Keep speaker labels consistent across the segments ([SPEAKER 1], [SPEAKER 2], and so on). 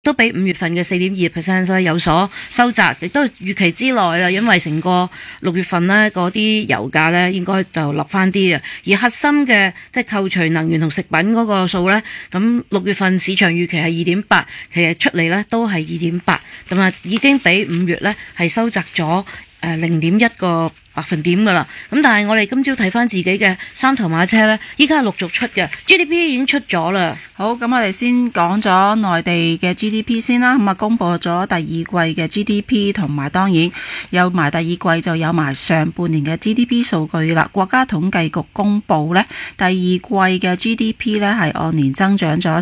[SPEAKER 1] 都比5月份嘅4.2% 有所收窄，亦都係預期之內啦。因為成個6月份呢嗰啲油價呢應該就落翻啲嘅，而核心嘅即係扣除能源同食品嗰個數呢，咁6月份市場預期係2.8，其實出嚟呢都係2.8，咁啊已經比5月呢係收窄咗0.1個百分點噶啦。咁但係我哋今朝睇翻自己嘅三頭馬車呢，依家係陸續出嘅 GDP 已經出咗啦。
[SPEAKER 2] 好，咁我哋先講咗內地嘅 GDP 先啦。咁啊，公布咗第二季嘅 GDP， 同埋當然有埋第二季就有埋上半年嘅 GDP 數據啦。國家統計局公布呢，第二季嘅 GDP 呢係按年增長咗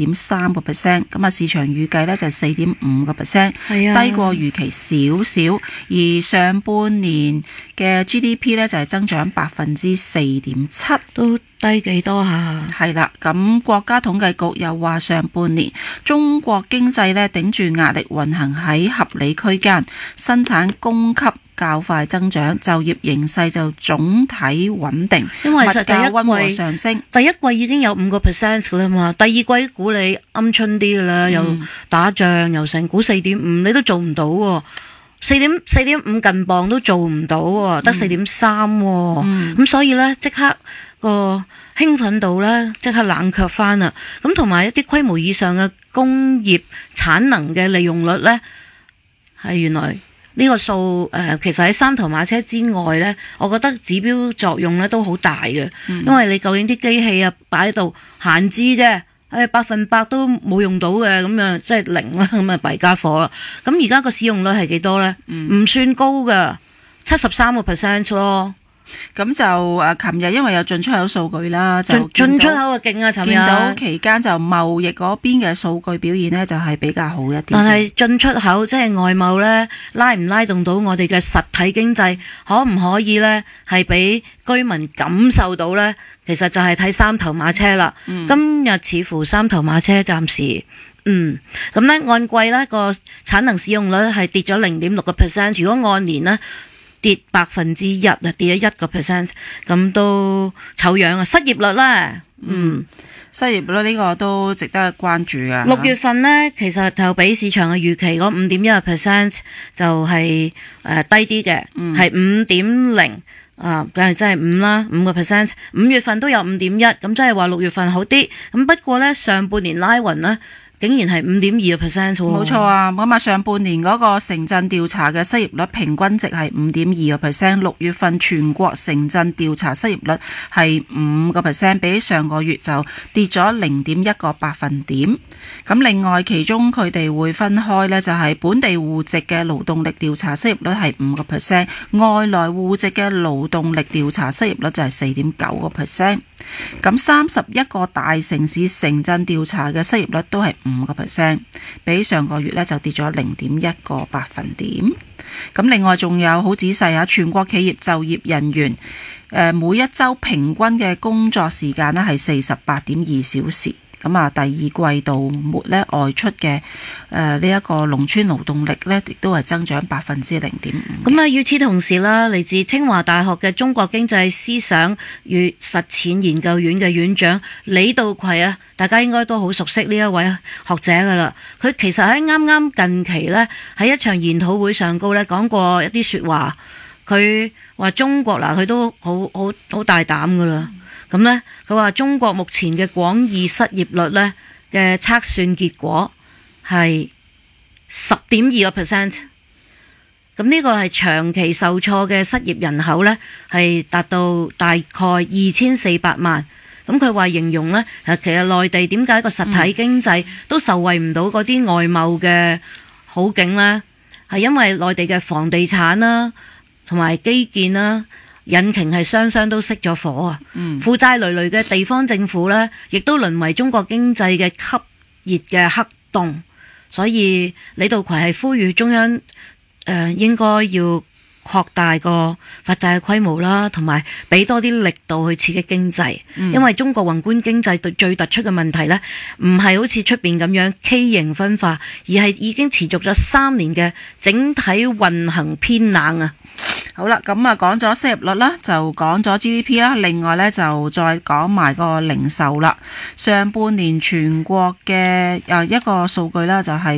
[SPEAKER 2] 4.3%， 咁啊市場預計呢就 4.5%， 低過預期少少。而上半年嘅 GDP 呢就係增長 4.7%，
[SPEAKER 1] 都低幾多下？
[SPEAKER 2] 係啦，咁國家統計局又話上半年中國經濟呢頂住壓力運行喺合理區間，生產供給較快增長，就業形勢就總體穩定，
[SPEAKER 1] 因為
[SPEAKER 2] 物價溫和上升。
[SPEAKER 1] 第一季已經有5% 啦嘛，第二季估你鵪鶉啲噶啦，又打仗又成，估4.5你都做唔到喎。4.5近磅都做唔到喎，得4.3喎。咁所以呢，即刻個興奮度呢，即刻冷卻翻啦。咁同埋一啲規模以上嘅工業產能嘅利用率呢，係原來呢個數其實喺三頭馬車之外呢，我覺得指標作用呢都好大嘅。因為你究竟啲機器啊擺喺度閒置啫。100%都冇用到嘅，咁啊即係0啦，咁啊弊家伙啦。咁而家個使用率係幾多呢？唔算高噶，73% 咯。咁
[SPEAKER 2] 就琴日因為有進出口數據啦，就
[SPEAKER 1] 進出口啊勁啊！尋日
[SPEAKER 2] 見到期間就貿易嗰邊嘅數據表現呢，就係比較好一啲。
[SPEAKER 1] 但係進出口即係外貿呢，拉唔拉動到我哋嘅實體經濟，可唔可以呢？係俾居民感受到呢？其實就係睇三頭馬車啦。今日似乎三頭馬車暫時咁呢，按季呢個產能使用率係跌咗0.6%，如果按年呢，跌1%啊，跌咗1%，咁都醜樣啊！失業率咧，
[SPEAKER 2] 失業率呢個都值得關注啊。
[SPEAKER 1] 6月份呢，其實就比市場嘅預期嗰5.1% 就係低啲嘅，係5.0梗係真係5啦，5%。5月份都有5.1，咁即係話6月份好啲。咁不過呢，上半年拉勻呢，竟然係5.2%喎。
[SPEAKER 2] 冇錯啊，咁啊上半年嗰個城鎮調查嘅失業率平均值係5.2%， 6月份全國城鎮調查失業率係5%，比起上個月就跌咗0.1個百分點。咁另外其中佢哋會分開呢，就係本地戶籍嘅勞動力調查失業率係5%，外來戶籍嘅勞動力調查失業率就係4.9%。咁31個大城市城鎮調查嘅失業率都係5%，比上個月呢就跌咗0.1個百分點。咁另外仲有好仔細啊，全國企業就業人員每一週平均嘅工作時間呢係48.2小時。咁啊，第二季度末咧外出嘅呢一個農村勞動力咧，亦都係增長0.5%。
[SPEAKER 1] 咁啊，與此同時啦，嚟自清華大學嘅中國經濟思想與實踐研究院嘅院長李稻葵啊，大家應該都好熟悉呢一位學者噶啦。佢其實喺啱啱近期咧，喺一場研討會上高咧講過一啲說話。佢話中國佢都好大膽噶啦。咁呢，佢話中國目前嘅廣義失業率呢嘅測算結果係10.2%。咁呢個係長期受挫嘅失業人口呢，係達到大概2400萬。咁佢話形容呢，其實內地點解個實體經濟都受惠唔到嗰啲外貿嘅好景呢？係因為內地嘅房地產啦，同埋基建啦。引擎係雙雙都熄咗火啊！負債累累嘅地方政府呢，亦都淪為中國經濟嘅吸熱嘅黑洞。所以李稻葵係呼籲中央應該要擴大個發債嘅規模啦，同埋俾多啲力度去刺激經濟。因為中國宏觀經濟最突出嘅問題呢，唔係好似出邊咁樣畸形分化，而係已經持續咗3年嘅整體運行偏冷啊！
[SPEAKER 2] 好啦，咁啊講咗失業率啦，就講咗 GDP 啦，另外呢，就再講埋個零售啦。上半年全國嘅一個數據啦，就係